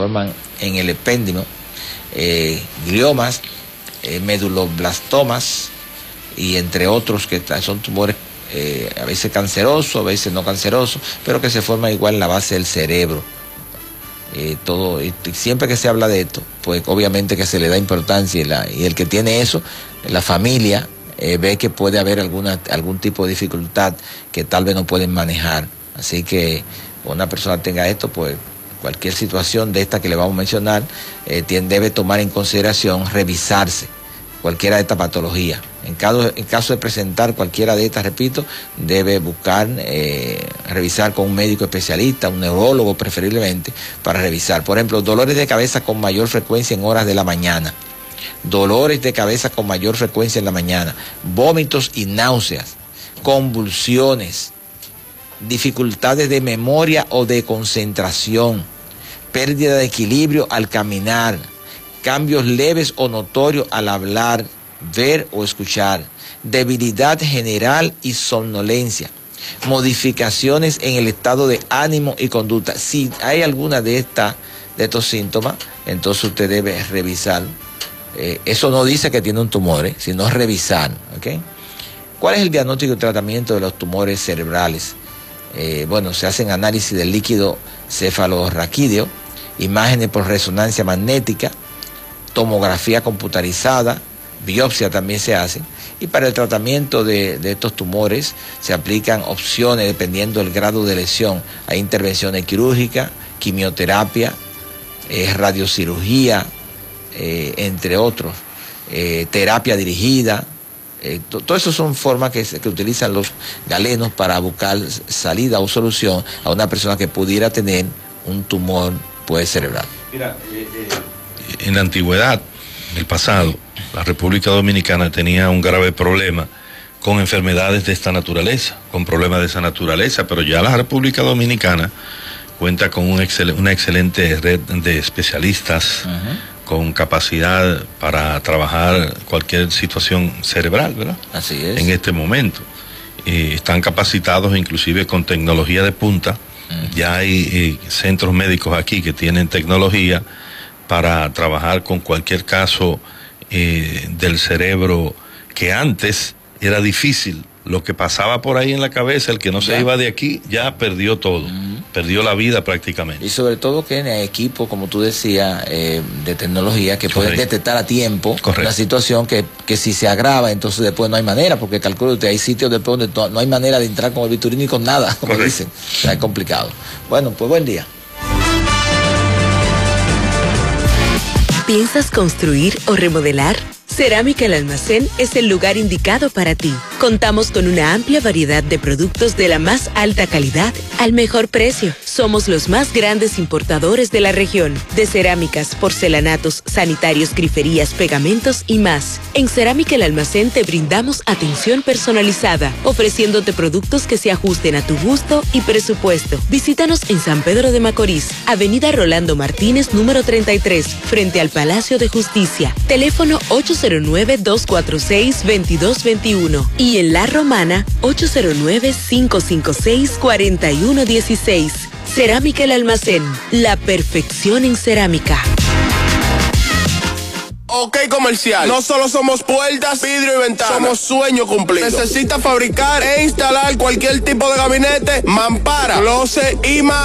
forman en el epéndimo, gliomas, meduloblastomas y entre otros que son tumores a veces cancerosos, a veces no cancerosos, pero que se forman igual en la base del cerebro. Todo, y siempre que se habla de esto, pues obviamente que se le da importancia y el que tiene eso, la familia, ve que puede haber algún tipo de dificultad que tal vez no pueden manejar. Así que una persona tenga esto, pues cualquier situación de esta que le vamos a mencionar, debe tomar en consideración revisarse cualquiera de estas patologías. En caso de presentar cualquiera de estas, repito, debe buscar, revisar con un médico especialista, un neurólogo preferiblemente, para revisar. Por ejemplo, dolores de cabeza con mayor frecuencia en horas de la mañana. Dolores de cabeza con mayor frecuencia en la mañana. Vómitos y náuseas. Convulsiones. Dificultades de memoria o de concentración. Pérdida de equilibrio al caminar. Cambios leves o notorios al hablar, ver o escuchar, debilidad general y somnolencia, modificaciones en el estado de ánimo y conducta. Si hay alguna de estos síntomas, entonces usted debe revisar. Eso no dice que tiene un tumor, sino revisar. ¿Okay? ¿Cuál es el diagnóstico y tratamiento de los tumores cerebrales? Bueno, se hacen análisis del líquido cefalorraquídeo, imágenes por resonancia magnética, tomografía computarizada, biopsia también se hace, y para el tratamiento de estos tumores se aplican opciones dependiendo del grado de lesión. Hay intervenciones quirúrgicas, quimioterapia, radiocirugía, entre otros, terapia dirigida. Todo eso son formas que utilizan los galenos para buscar salida o solución a una persona que pudiera tener un tumor cerebral. Mira, en la antigüedad, en el pasado, la República Dominicana tenía un grave problema con enfermedades de esta naturaleza, con problemas de esa naturaleza, pero ya la República Dominicana cuenta con una excelente red de especialistas con capacidad para trabajar cualquier situación cerebral, ¿verdad? Así es. En este momento. Están capacitados inclusive con tecnología de punta. Ya hay centros médicos aquí que tienen tecnología para trabajar con cualquier caso del cerebro que antes era difícil. Lo que pasaba por ahí en la cabeza, el que no se iba de aquí, ya perdió todo, perdió la vida prácticamente. Y sobre todo que hay equipos, como tú decías, de tecnología que pueden detectar a tiempo una situación que si se agrava, entonces después no hay manera, porque calculo que hay sitios después donde no hay manera de entrar con el bisturí ni con nada, como dicen. O sea, es complicado. Bueno, pues buen día. ¿Piensas construir o remodelar? Cerámica El Almacén es el lugar indicado para ti. Contamos con una amplia variedad de productos de la más alta calidad al mejor precio. Somos los más grandes importadores de la región, de cerámicas, porcelanatos, sanitarios, griferías, pegamentos y más. En Cerámica El Almacén te brindamos atención personalizada, ofreciéndote productos que se ajusten a tu gusto y presupuesto. Visítanos en San Pedro de Macorís, Avenida Rolando Martínez, número 33, frente al Palacio de Justicia. Teléfono 809-246-2221 y en La Romana 809-556-4116. Cerámica El Almacén, la perfección en cerámica. Ok, comercial. No solo somos puertas, vidrio y ventanas. Somos sueño cumplido. Necesita fabricar e instalar cualquier tipo de gabinete, mampara, closet y más.